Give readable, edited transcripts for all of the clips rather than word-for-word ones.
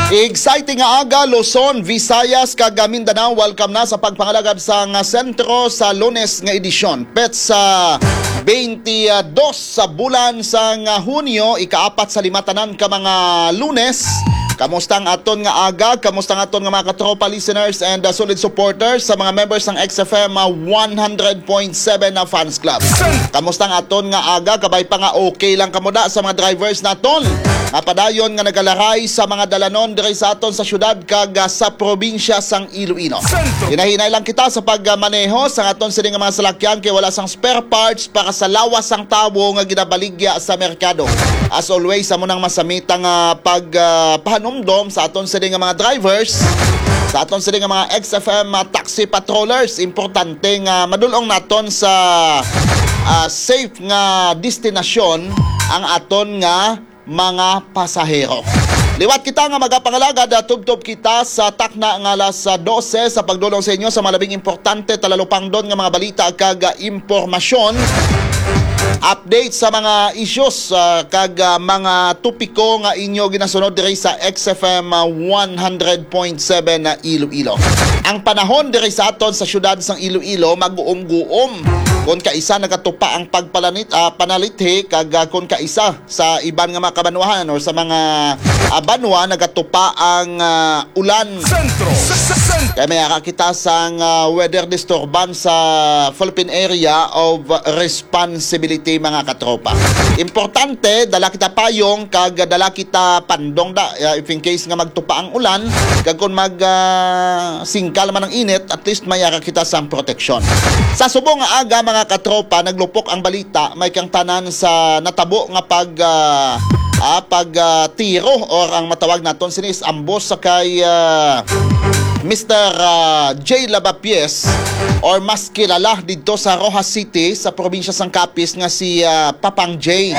Exciting nga aga, Luzon, Visayas, kag Mindanao. Welcome na sa pagpangalagad sa sentro sa Lunes nga edisyon. Pet sa 22 sa bulan sa Hunyo, ikaapat sa limatanan ka mga Lunes. Kamusta ang aton nga aga? Kamusta ang aton nga mga katropa listeners and solid supporters sa mga members ng XFM 100.7 na fans club? Kamusta ang aton nga aga? Kabay pa nga okay lang kamuda sa mga drivers naton. Napadayon nga nagalaray sa mga dalanon diri sa aton sa syudad kag sa probinsya sang Iloilo. Hinahinay lang kita sa pagmaneho sa aton sining mga salakyan kay wala sang spare parts para sa lawas sang tawo nga ginabaligya sa merkado. As always, amo nang masamitang pagpahanumdom sa aton sining mga drivers, sa aton sining mga XFM taxi patrollers. Importante nga madulong naton sa safe nga destinasyon ang aton nga mga pasahero. Liwat kita nga magapangalagad at tubtob kita sa takna nga alas 12 sa pagdulong sa inyo sa malabing importante talalupang doon nga mga balita kag impormasyon. Update sa mga issues kag mga topiko nga inyo ginasunod diri sa XFM 100.7 na Iloilo. Ang panahon diri sa aton sa syudad sang Iloilo mag-uom-guom. Kung kaisa nagatupa ang panalithi kag kung kaisa sa iban nga mga kabanwahan or sa mga banwa nagatupa ang ulan. Kaya may kita sang weather disturbance sa Philippine Area of Responsibility mga katropa. Importante, dala kita payong kag dala kita pandong if in case nga magtupa ang ulan kag kung singkal man ang init, at least mayara kita sang proteksyon. Sa subong nga aga mga katropa, naglupok ang balita may kang tanan sa natabo nga tiro or ang matawag naton sinis ambos sa kay Mr. J. Lavapiés or mas kilala dito sa Rojas City sa probinsya sang Capiz nga si Papang J.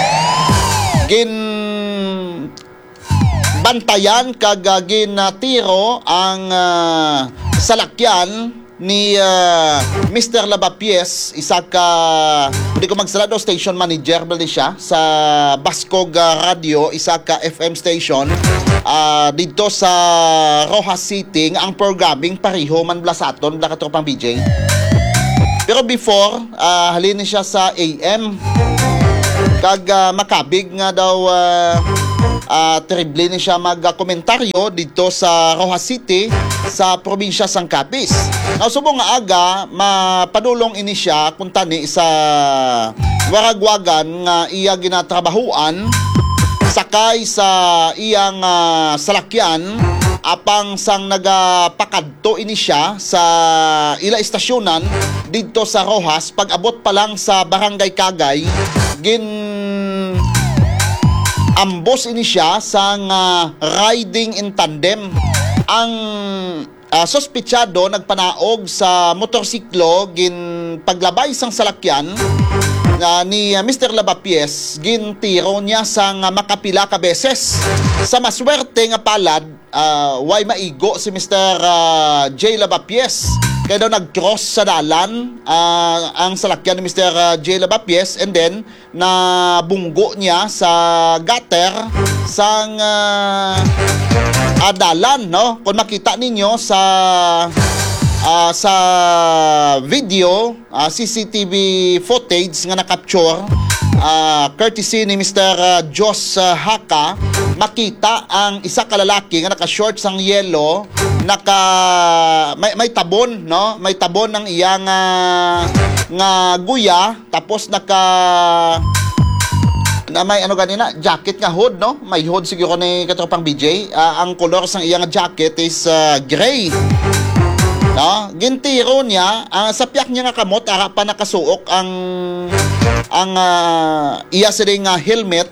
Bantayan kag ginatiro ang salakyan ni Mr. Lavapiés, isa ka hindi ko magsalado station manager bali siya sa Bascog Radio, isa ka FM station dito sa Rojas City. Ang programming pareho man blasaton bla katropang BJ. Pero before halin siya sa AM kag makabig nga daw terrible ni siya magkomentaryo dito sa Rojas City sa probinsya sang Capiz. Subong nga aga mapadulong ini siya kung tani sa waragwagan nga iya ginatrabahuan sakay sa iyang salakyan apang sang nagapakadto ini siya sa ila istasyonan dito sa Rojas. Pag abot pa lang sa Barangay Kagay ambos ini siya sang riding in tandem. Ang sospechado nagpanaog sa motorsiklo paglabay sang salakyan ni Mr. Lavapiés, tiro niya sang makapila ka beses. Sa maswerte nga palad, way maigo si Mr. J. Lavapiés. Kaya daw nag-cross sa dalan ang salakyan ni Mr. J. Lavapiés and then nabunggo niya sa gutter sang dalan, no? Kung makita ninyo sa video, CCTV footage nga na-capture courtesy ni Mr. Jos Haka, makita ang isa ka lalaki nga naka-short sang yellow, may tabon, no? May tabon ng iyang nga guya, tapos may ano ganina, jacket nga hood, no? May hood siguro ni katropang BJ. Ang color sang iyang jacket is gray. No? Gintiro niya, sa piyak niya nga kamot, ara pa nakasuok ang iya siring helmet.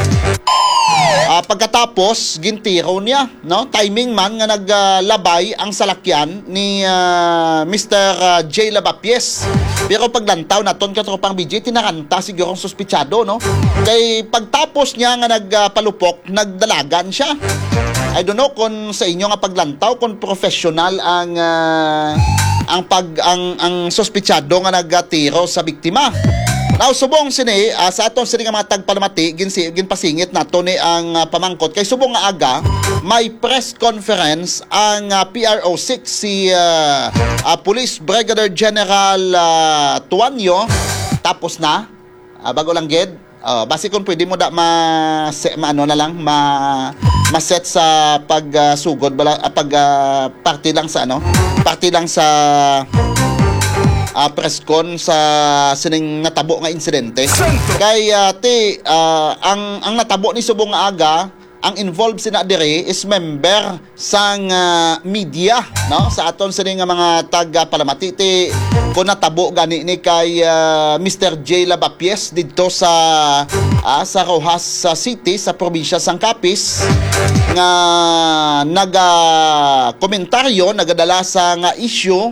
Pagkatapos gintiro niya, no? Timing man nga naglabay ang salakyan ni Mr. J. Lavapiés. Pero paglantaw naton katropang BJ, tinaranta siguro ang suspitsado, no? Kay pagtapos niya nga nagpalupok, nagdalagan siya. I don't know kung sa inyo nga paglantaw kung professional ang suspitsado nga nagatiro sa biktima. Now subong sini sa aton sini nga mga tagpalamati ginpasingit nato ni ang pamangkot kay subong nga aga may press conference ang PRO6 si Police Brigadier General Tuanyo tapos na bago lang gid basi kung pwede mo da ano na lang ma-set sa pagsugod party lang sa press con sa sining natabo nga insidente kay ang natabo ni subong nga aga ang involved sina dire is member sang media no sa aton sining nga mga taga-palamati kung natabo gani ni kay Mr. J. Lavapiés didto sa Rojas City sa probinsya sang Capiz nga komentaryo nagadala sa nga issue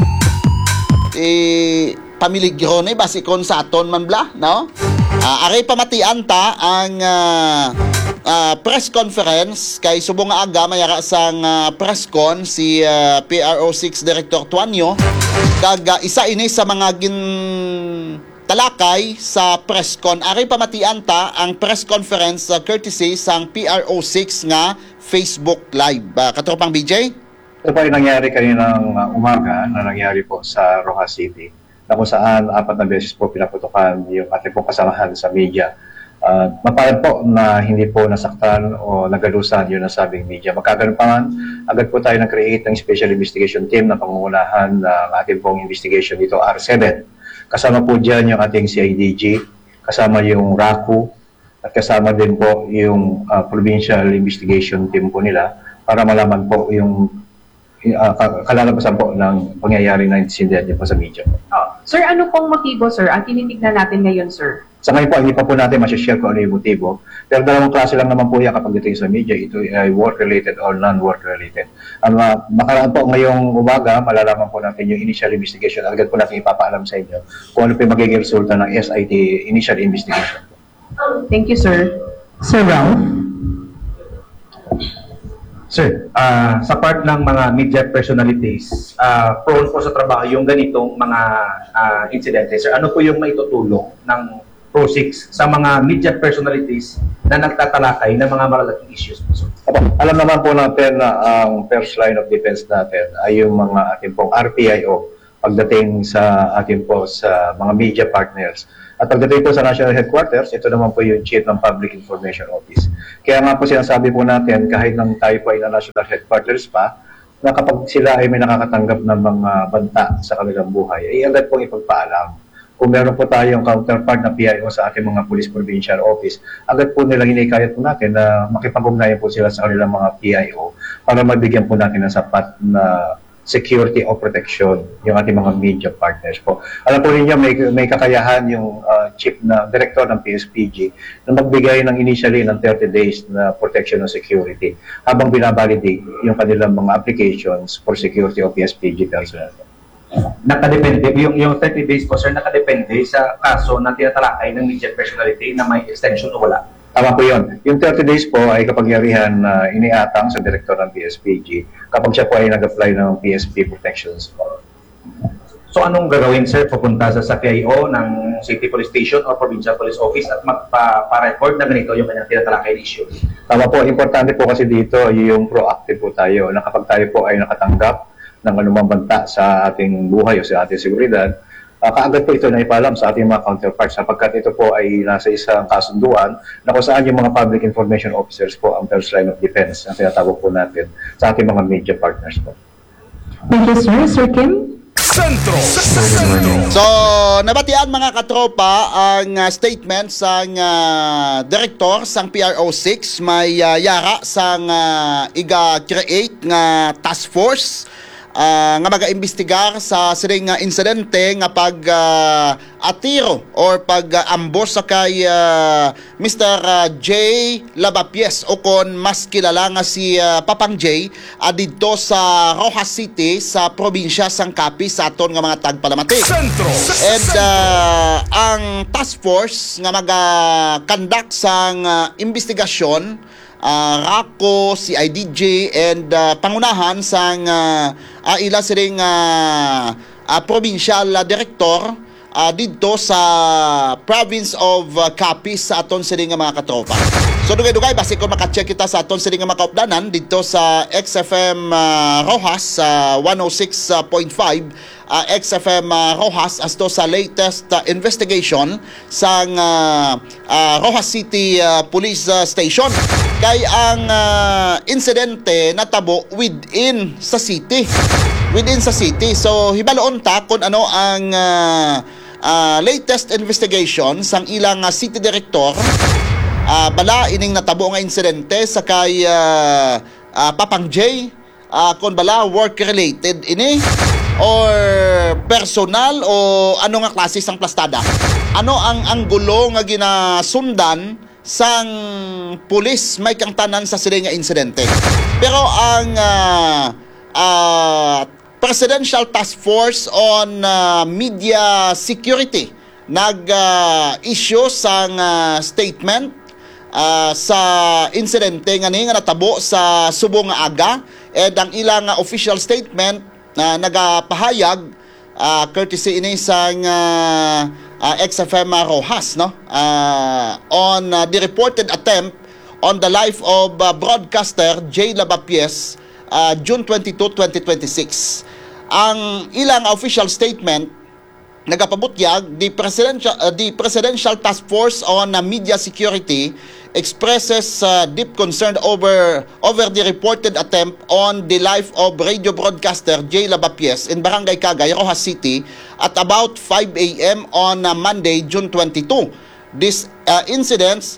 pamiligro ni basikon sa aton man bla no aray pamatian ta ang press conference kay subong nga aga mayara sang press con si PRO6 Director Tuanyo kag isa ini sa mga talakay sa press con aray pamatian ta ang press conference courtesy sang PRO6 nga Facebook Live katropang BJ. Ito po yung nangyari kaninang umaga na nangyari po sa Rojas City na kung saan 4 na beses po pinaputukan yung ating pong kasamahan sa media. Mapalad po na hindi po nasaktan o nagalusan yung nasabing media. Magkakaroon pa man, agad po tayo nag-create ng Special Investigation Team na pangungunahan ng ating pong investigation dito, R7. Kasama po dyan yung ating CIDG, kasama yung RACU, at kasama din po yung Provincial Investigation Team po nila para malaman po yung kalalabasan po ng pangyayari na insidente po sa media. Sir, ano pong motibo, sir, ang tinitignan natin ngayon, sir? Sa ngayon po, hindi pa po natin masashare kung ano yung motibo. Pero dalawang klase lang naman po yan kapag dating sa media. Ito ay work-related or non-work-related. Makaraan po ngayong umaga, malalaman po natin yung initial investigation. Agad po natin ipapaalam sa inyo kung ano po yung magiging resulta ng SIT initial investigation. Thank you, sir. Sir Ralph? Sir, sa part ng mga media personalities, prone po sa trabaho yung ganitong mga insidente. Sir, ano po yung maitutulong ng PRO6 sa mga media personalities na nagtatalakay ng mga malalaking issues po, sir? Alam naman po natin na ang first line of defense natin ay yung mga ating pong RPIO pagdating sa ating po sa mga media partners. At pagdating po sa National Headquarters, ito naman po yung Chief ng Public Information Office. Kaya nga po sinasabi po natin, kahit nang tayo po ay na National Headquarters pa, na kapag sila ay may nakakatanggap ng mga banta sa kanilang buhay, ay agad pong ipagpaalam. Kung meron po tayong counterpart na PIO sa ating mga Police Provincial Office, agad po nilang hinikayat po natin na makipag-ugnayan po sila sa kanilang mga PIO para mabigyan po natin ng sapat na security o protection yung ating mga media partners po. Alam po ninyo, may kakayahan yung chief na director ng PSPG na magbigay ng initially ng 30 days na protection and security habang binabalidate yung kanilang mga applications for security o PSPG personnel. Nakadepende, yung 30 days po, sir, nakadepende sa kaso na tinatalakay ng media personality na may extension o wala. Tama po yun. Yung 30 days po ay kapangyarihan na iniatang sa direktor ng PSPG kapag siya po ay nag-apply ng PSP protections. So anong gagawin, sir? Pupunta sa PIO ng City Police Station o Provincial Police Office at magpa-record na ganito yung kanyang tinatalakay na issue? Tama po. Importante po kasi dito yung proactive po tayo na kapag tayo po ay nakatanggap ng anumang banta sa ating buhay o sa ating seguridad, kaagad po ito na ipaalam sa ating mga counterparts sapagkat ito po ay nasa isang kasunduan na kung saan yung mga public information officers po ang first line of defense ang tinatawag po natin sa ating mga media partners po. Thank you, sir. Sir Kim? Sentro. So, nabatian mga katropa ang statement sang director sang PRO6 may yara sang iga-create nga task force nga mag-imbestigar sa siring insidente nga atiro or pag-ambos sa kay Mr. J. Lavapiés o kon mas kilala nga si Papang J dito sa Rojas City sa probinsya sang Capiz sa aton nga mga tagpalamati. And ang task force nga mag-conduct sang investigasyon RACO, CIDG and pangunahan sang ila siring provincial director dito sa province of Capiz sa aton sini nga mga katropa. So dugay-dugay basi kung maka-check kita sa aton sini nga mga kaupdanan dito sa XFM Rojas 106.5 XFM Rojas as to sa latest investigation sa Rojas City Police Station. Kay ang insidente natabo within sa city. So hibaloon ta kung ano ang latest investigation sang ilang city director bala ining natabo nga insidente sa kay Papang J kung bala work related ini or personal o ano nga klase sang plastada. Ano ang anggulo nga ginasundan sang pulis may kang tanan sa sila nga insidente. Pero ang Presidential Task Force on Media Security nag-issue sang statement sa insidente nga ni nga natabo sa Subo nga aga, and ang ilang official statement na nagapahayag courtesy ini sang XFM Rojas, no, on the reported attempt on the life of broadcaster Jay Lavapiés June 22, 2026. Ang ilang official statement nagapabutyag, the Presidential Task Force on Media Security expresses deep concern over the reported attempt on the life of radio broadcaster Jay Lavapiés in Barangay Cagay, Rojas City at about 5 a.m. on Monday, June 22. This incident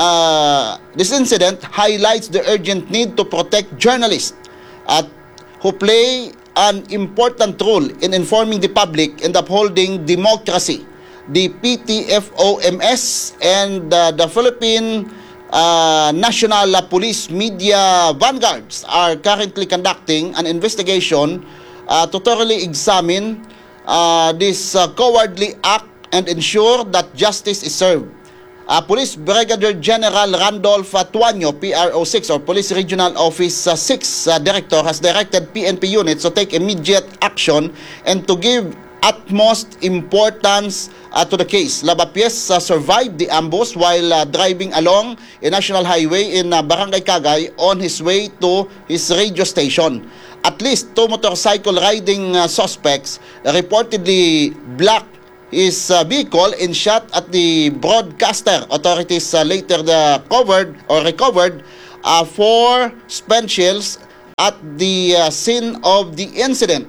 highlights the urgent need to protect journalists who play an important role in informing the public and upholding democracy. The PTFOMS and the Philippine National Police Media Vanguards are currently conducting an investigation to thoroughly examine this cowardly act and ensure that justice is served. Police Brigadier General Randolph Tuanyo, PRO6 or Police Regional Office 6 Director, has directed PNP units to take immediate action and to give utmost importance to the case. Lavapiés survived the ambush while driving along a national highway in Barangay Cagay on his way to his radio station. At least 2 motorcycle riding suspects reportedly blocked his vehicle and shot at the broadcaster. Authorities later recovered 4 spent shells at the scene of the incident.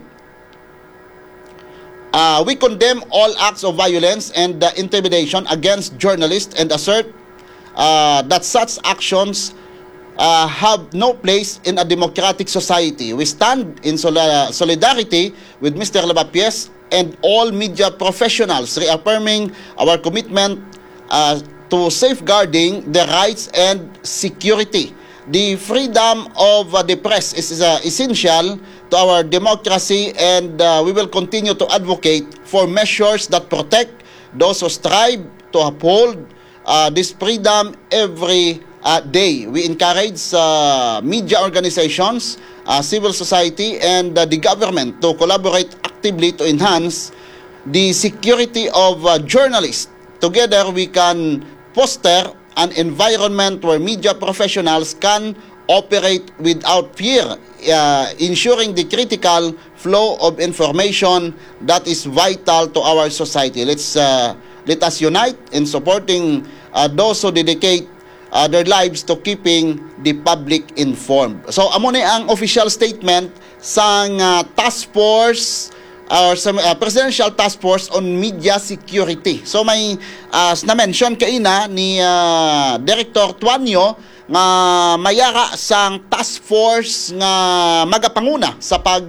We condemn all acts of violence and intimidation against journalists and assert that such actions have no place in a democratic society. We stand in solidarity with Mr. Lavapiés and all media professionals, reaffirming our commitment to safeguarding the rights and security. The freedom of the press is essential to our democracy, and we will continue to advocate for measures that protect those who strive to uphold this freedom every day. We encourage media organizations, civil society, and the government to collaborate actively to enhance the security of journalists. Together, we can foster an environment where media professionals can operate without fear, ensuring the critical flow of information that is vital to our society. Let us unite in supporting those who dedicate their lives to keeping the public informed. So amo ni ang official statement sang task force or sa Presidential Task Force on Media Security. So may na-mention kaina ni Director Tuanyo nga mayara sang task force nga magapanguna sa pag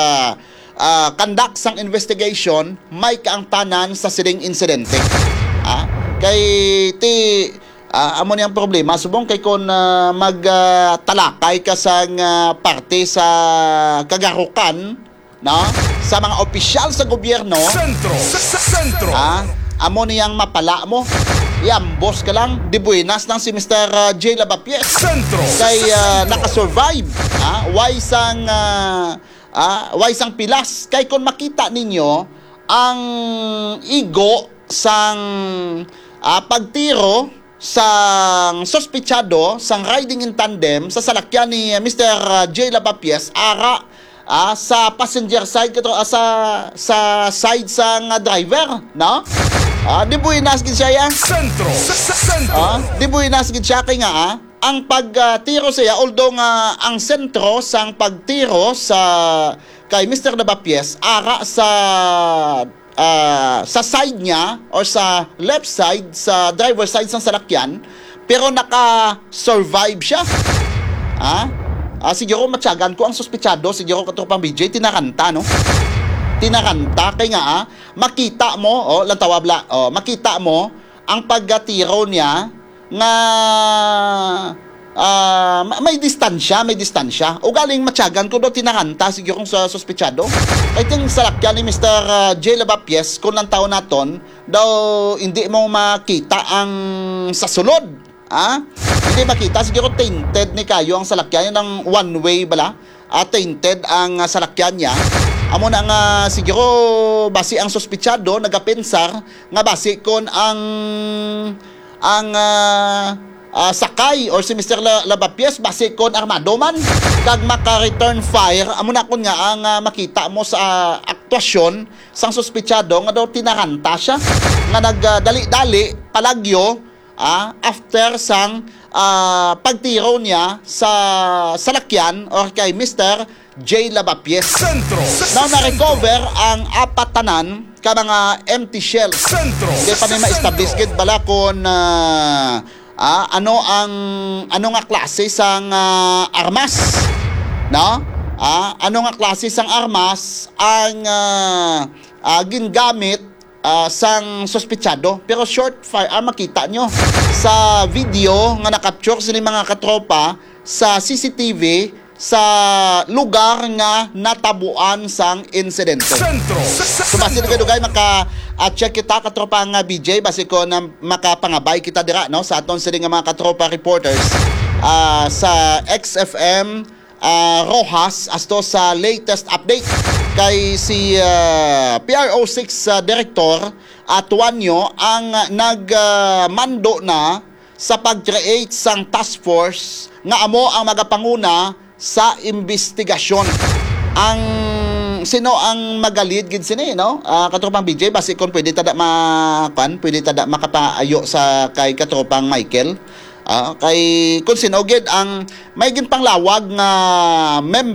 conduct sang investigation may kaangtanan sa siling insidente. Kay amo niyang problema subong kay kon magtalakay ka sang parte sa kagarukan, no, sa mga opisyal sa gobyerno, sentro. Amo niyang mapala mo, iambos ka lang, di buenas lang si Mr. Jay Lavapiés. Kay nakasurvive, why sang pilas. Kay kung makita ninyo, ang igo sang pagtiro sang sospechado sang riding in tandem sa salakyan ni Mr. J. Lavapies ara sa passenger side sa side sang driver, no? Di buinas gid siya ya. Sentro. Di buinas gid siya kay nga ang pagtiro siya, although nga ang sentro sang pagtiro sa kay Mr. Lavapies ara sa side niya or sa left side, sa driver side ng salakyan, pero naka-survive siya. Siguro matyagan ko ang suspechado, siguro katropang BJ, tinakanta, no? Tinakanta, kaya nga, makita mo, makita mo ang paggatiro niya nga may distansya. O galing matyagan ko do tinakanta siguro sa suspechado. I think salakyan ni Mr. J. Lavapies kung lang taon naton daw hindi mo makita ang sa sulod. Hindi makita, siguro tainted ni kayo ang salakyan ng one way bala. Tainted ang salakyan niya. Amo na nga siguro base ang suspechado nagapensar nga base kon ang sakay or si Mr. Lavapies base kon armado man kag maka-return fire. Amo na kon nga ang makita mo sa aktwasyon sang suspechado nga daw tinaranta siya nga nagdali-dali palagyo after sang pagtiro niya sa salakyan or kay Mr. J. Lavapies. Now na-recover ang apatanan ka mga empty shells. Di pa may ma-establish gid bala kon ano nga klase sang armas, no? Ano nga klase sang armas ang gingamit sang suspechado. Pero short fire makita nyo sa video nga na-capture sila mga katropa sa CCTV sa lugar nga natabuan sang insidente. So base na kayo maka-check kita katropa nga BJ base ko na makapangabay kita dira, no, sa aton sila nga mga katropa reporters sa XFM Rojas asto sa latest update kay si PRO6 Director Tuanyo ang nagmando na sa pag-create sang task force nga amo ang magapanguna sa investigasyon. Ang sino ang magalid gid sini, no? Katropang BJ base kon pwede tada makapaayo sa kay katropang Michael. Kay kung sino gid ang may gin panglawag nga member